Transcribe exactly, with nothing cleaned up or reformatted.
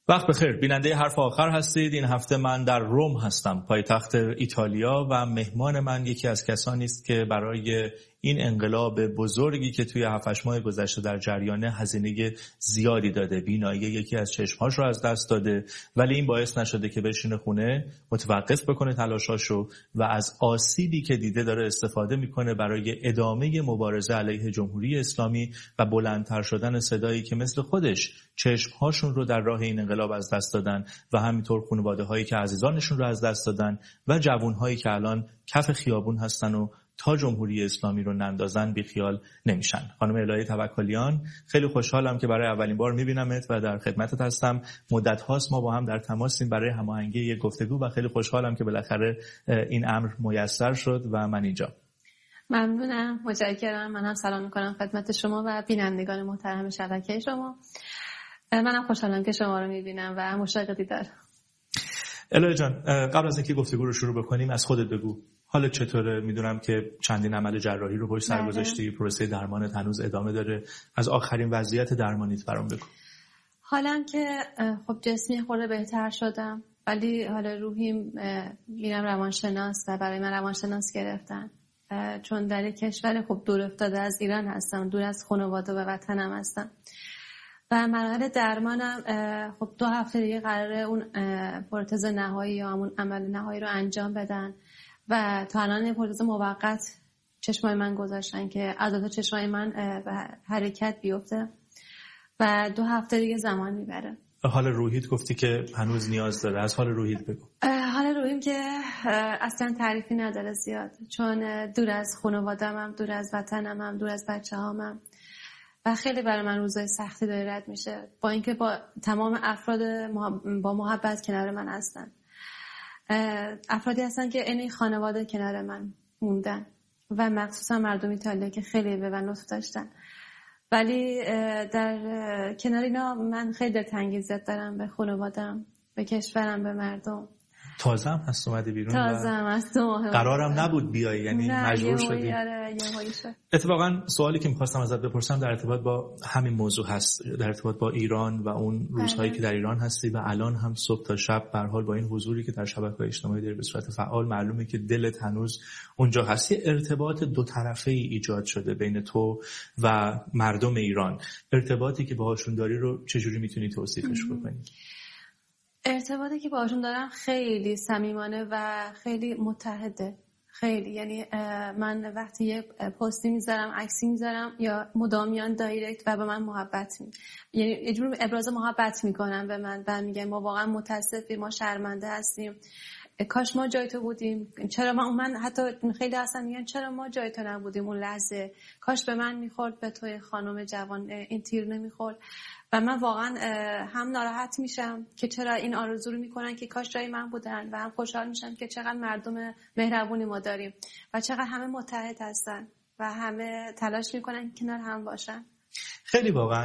وقت بخیر. بیننده حرف آخر هستید. این هفته من در روم هستم، پایتخت ایتالیا، و مهمان من یکی از کسانی است که برای این انقلاب بزرگی که توی هفت هشت ماه گذشته در جریانه هزینه زیادی داده. بینایی یکی از چشمهاش رو از دست داده، ولی این باعث نشده که بشینه خونه، متوقف بکنه تلاشاشو و از آسیبی که دیده داره استفاده میکنه برای ادامه مبارزه علیه جمهوری اسلامی و بلندتر شدن صدایی که مثل خودش چشمهاشون رو در راه این انقلاب از دست دادن و همینطور خانواده هایی که عزیزانشون رو از دست دادن و جوانهایی که الان کف خیابون هستن و تا جمهوری اسلامی رو نندازن بیخیال نمیشن. خانم الهه توکلیان، خیلی خوشحالم که برای اولین بار میبینمت و در خدمتت هستم. مدت هاست ما با هم در تماسیم برای هماهنگی یک گفتگو و خیلی خوشحالم که بالاخره این امر میسر شد و من اینجا. ممنونم، متشکرم. من هم سلام میکنم خدمت شما و بینندگان محترم شبکه شما. منم خوشحالم که شما رو میبینم و مشتاق دیدار. الهه جان، قبل از اینکه گفتگو رو شروع بکنیم از خودت بگو. حالت چطوره؟ میدونم که چندین عمل جراحی رو پشت سر گذاشتی، پروسه درمانت هنوز ادامه داره. از آخرین وضعیت درمانیت برام بگو. حالا که خب جسمی خورده بهتر شدم، ولی حالا روحیم میرم روانشناس و برای من روانشناس گرفتن، چون در کشور خب دور افتاده از ایران هستم، دور از خانواده و وطنم هستم و مراحل درمانم خب دو هفته دیگه قراره اون پروتز نهایی یا همون عمل نهایی رو انجام بدن و تا الان پروتز موقت چشمای من گذاشتن که عضلات چشمای من به حرکت بیفته و دو هفته دیگه زمان میبره. حال روحیت گفتی که هنوز نیاز داره، از حال روحیت بگو. حال روحیم که اصلا تعریفی نداره زیاد، چون دور از خانواده‌ام، دور از وطنم، دور از بچه‌هامم و خیلی برای من روزای سختی داره رد میشه، با اینکه با تمام افراد با محبت کنار من هستن. افرادی هستن که این خانواده کنار من موندن و مخصوصا مردم ایتالیا که خیلی به من لطف داشتن، ولی در کنار اینا من خیلی دلتنگیزیت دارم به خانوادم، به کشورم، به مردم. تازه هم هست اومدی بیرون؟ تازه هم هست. قرارم نبود بیایی، یعنی مجبور شدی؟ اتفاقا سوالی که میخواستم ازت بپرسم در ارتباط با همین موضوع هست، در ارتباط با ایران و اون روزهایی که در ایران هستی و الان هم صبح تا شب به هر حال با این حضوری که در شبکه‌های اجتماعی داری به صورت فعال، معلومه که دلت هنوز اونجا هست. یه ارتباط دو طرفه ای ایجاد شده بین تو و مردم ایران. ارتباطی که باهاشون داری رو چجوری میتونی توصیفش بکنی؟ ارتباطی که باهاشون دارم خیلی صمیمانه و خیلی متحده. خیلی، یعنی من وقتی یه پستی میذارم، عکسی میذارم یا مدامیان دایرکت و به من محبت می یعنی یه جور ابراز محبت میکنم به من و میگن ما واقعا متاسفیم، ما شرمنده هستیم، کاش ما جای تو بودیم. چرا ما من حتی خیلی هستن میگن چرا ما جای تو نبودیم اون لحظه، کاش به من میخورد، به توی خانم جوان این تیر نمیخورد. و من واقعا هم ناراحت میشم که چرا این آرزو رو میکنن که کاش جای من بودن و هم خوشحال میشم که چقدر مردم مهربونی ما داریم و چقدر همه متحد هستن و همه تلاش میکنن کنار هم باشن. خیلی واقعا